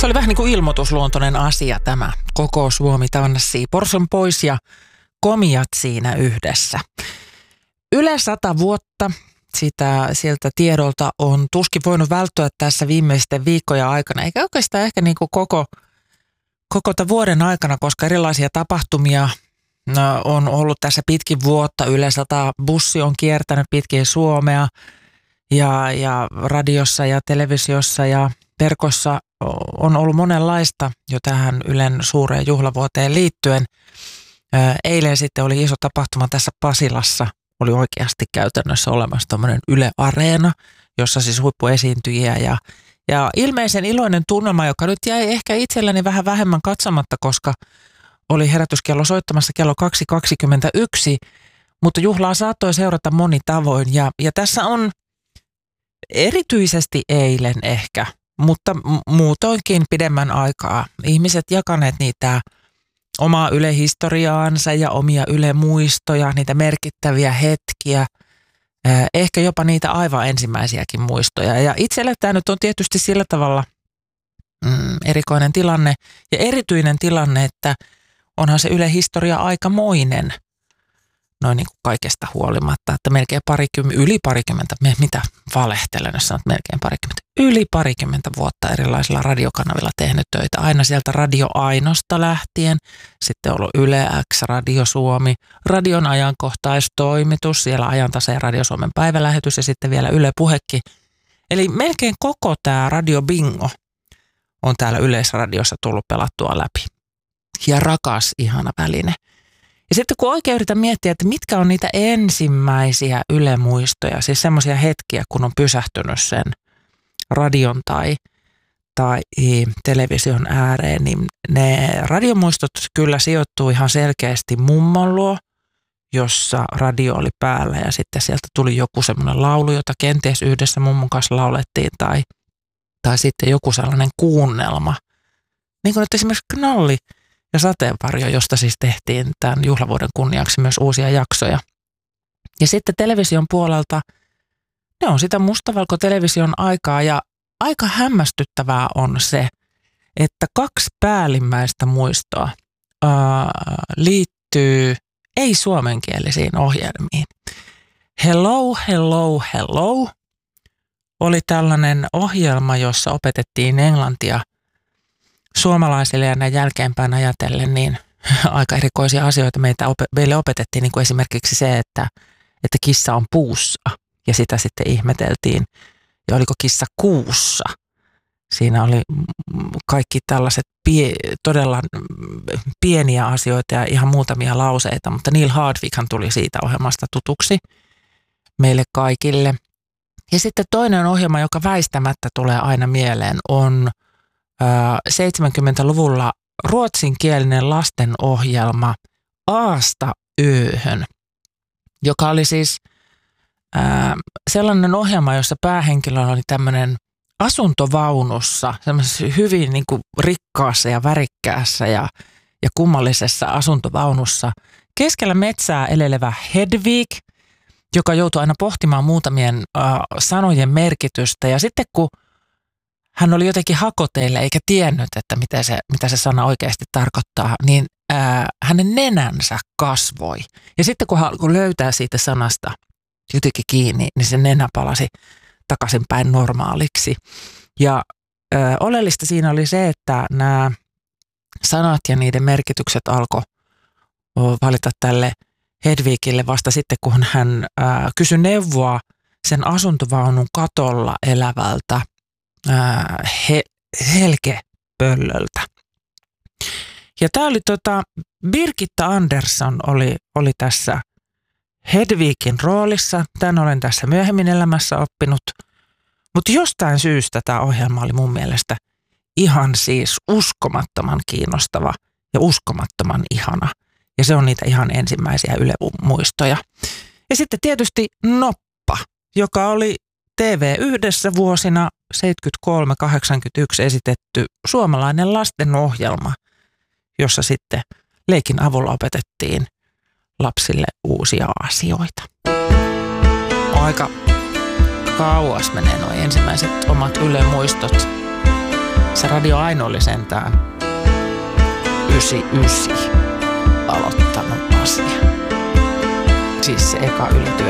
Se oli vähän niin kuin ilmoitusluontoinen asia tämä. Koko Suomi tanssii. Porson pois ja komiat siinä yhdessä. Yle 100 vuotta. Sieltä tiedolta on tuskin voinut välttyä tässä viimeisten viikkojen aikana. Eikä oikeastaan ehkä niin kuin koko tämän vuoden aikana, koska erilaisia tapahtumia on ollut tässä pitkin vuotta. Yle 100 bussi on kiertänyt pitkin Suomea ja radiossa ja televisiossa ja verkossa on ollut monenlaista jo tähän Ylen suureen juhlavuoteen liittyen. Eilen sitten oli iso tapahtuma tässä Pasilassa. Oli oikeasti käytännössä olemassa tämmöinen Yle Areena, jossa siis huippuesiintyjiä ja ilmeisen iloinen tunnelma, joka nyt jäi ehkä itselläni vähän vähemmän katsomatta, koska oli herätyskello soittamassa kello 2.21, mutta juhlaa saattoi seurata moni tavoin ja tässä on erityisesti eilen ehkä, mutta muutoinkin pidemmän aikaa ihmiset jakaneet niitä omaa Yle-historiaansa ja omia Yle-muistoja, niitä merkittäviä hetkiä, ehkä jopa niitä aivan ensimmäisiäkin muistoja. Ja itselle tämä nyt on tietysti sillä tavalla erikoinen tilanne ja erityinen tilanne, että onhan se Yle-historia aikamoinen, noin niin kuin kaikesta huolimatta, että yli parikymmentä, mitä valehtelen, jos sanot yli parikymmentä vuotta erilaisilla radiokanavilla tehnyt töitä, aina sieltä Radio Ainosta lähtien, sitten on ollut Yle X, Radio Suomi, radion ajankohtaistoimitus, siellä Ajantasa ja Radio Suomen päivälähetys ja sitten vielä Yle Puhekin. Eli melkein koko tämä Radio Bingo on täällä Yleisradiossa tullut pelattua läpi. Ja rakas, ihana väline. Ja sitten kun oikein yritän miettiä, että mitkä on niitä ensimmäisiä Yle-muistoja, siis semmoisia hetkiä, kun on pysähtynyt sen radion tai television ääreen, niin ne radiomuistot kyllä sijoittuu ihan selkeästi mummon luo, jossa radio oli päällä ja sitten sieltä tuli joku semmoinen laulu, jota kenties yhdessä mummon kanssa laulettiin tai sitten joku sellainen kuunnelma. Niin kuin nyt esimerkiksi Knalli ja Sateenvarjo, josta siis tehtiin tämän juhlavuoden kunniaksi myös uusia jaksoja. Ja sitten television puolelta ne on sitä mustavalko-television aikaa ja aika hämmästyttävää on se, että 2 päällimmäistä muistoa liittyy ei-suomenkielisiin ohjelmiin. Hello, hello, hello oli tällainen ohjelma, jossa opetettiin englantia suomalaisille ja näin jälkeenpäin ajatellen niin aika erikoisia asioita meille opetettiin, niin kuin esimerkiksi se, että kissa on puussa ja sitä sitten ihmeteltiin. Ja oliko kissa kuussa? Siinä oli kaikki tällaiset todella pieniä asioita ja ihan muutamia lauseita, mutta Neil Hardwickhan tuli siitä ohjelmasta tutuksi meille kaikille. Ja sitten toinen ohjelma, joka väistämättä tulee aina mieleen, on 70-luvulla ruotsinkielinen lastenohjelma Aasta Öhön, joka oli siis sellainen ohjelma, jossa päähenkilö oli tämmöinen asuntovaunussa, semmoisessa hyvin niin kuin rikkaassa ja värikkäässä ja kummallisessa asuntovaunussa. Keskellä metsää elelevä Hedvig, joka joutui aina pohtimaan muutamien sanojen merkitystä. Ja sitten kun hän oli jotenkin hakoteille eikä tiennyt, että mitä se sana oikeasti tarkoittaa, niin hänen nenänsä kasvoi. Ja sitten kun löytää siitä sanasta jotenkin kiinni, niin se nenä palasi takaisinpäin normaaliksi. Ja oleellista siinä oli se, että nämä sanat ja niiden merkitykset alkoi valita tälle Hedvigille vasta sitten, kun hän kysyi neuvoa sen asuntovaunun katolla elävältä Helge-pöllöltä. Ja tämä oli Birgitta Andersson oli tässä Hedvigin roolissa. Tän olen tässä myöhemmin elämässä oppinut. Mutta jostain syystä tämä ohjelma oli mun mielestä ihan siis uskomattoman kiinnostava ja uskomattoman ihana. Ja se on niitä ihan ensimmäisiä Yle-muistoja. Ja sitten tietysti Noppa, joka oli TV1 vuosina 73-81 esitetty suomalainen lastenohjelma, jossa sitten leikin avulla opetettiin lapsille uusia asioita. Aika kauas menee nuo ensimmäiset omat Yle-muistot. Se Radio Aino oli sentään 99 aloittanut asia. Siis se eka Yle